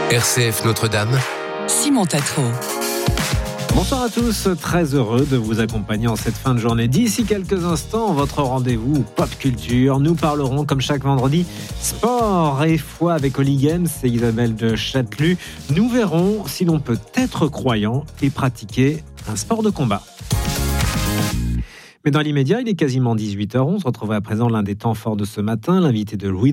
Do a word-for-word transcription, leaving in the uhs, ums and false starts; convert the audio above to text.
R C F Notre-Dame, Simon Tatro. Bonsoir à tous, très heureux de vous accompagner en cette fin de journée. D'ici quelques instants, votre rendez-vous Pop Culture. Nous parlerons, comme chaque vendredi, sport et foi avec Oli Games et Isabelle de Châtelus. Nous verrons si l'on peut être croyant et pratiquer un sport de combat. Mais dans l'immédiat, il est quasiment dix-huit heures. On se retrouve à présent l'un des temps forts de ce matin, l'invité de Louis